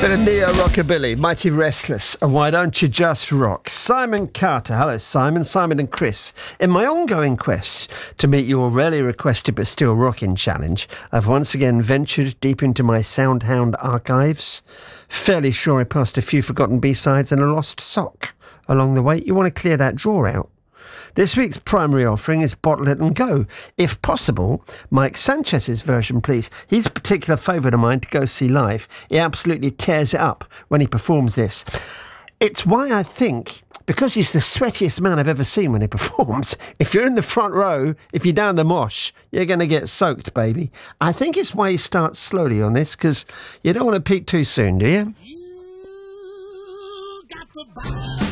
Bit of neo-rockabilly, Mighty Restless, and Why Don't You Just Rock? Simon Carter. Hello, Simon. Simon and Chris. In my ongoing quest to meet your rarely requested but still rocking challenge, I've once again ventured deep into my Soundhound archives. Fairly sure I passed a few forgotten B-sides and a lost sock along the way. You want to clear that drawer out. This week's primary offering is Bottle It and Go. If possible, Mike Sanchez's version, please. He's a particular favourite of mine to go see live. He absolutely tears it up when he performs this. It's why I think, because he's the sweatiest man I've ever seen when he performs, if you're in the front row, if you're down the mosh, you're going to get soaked, baby. I think it's why he starts slowly on this, because you don't want to peak too soon, do you? You got the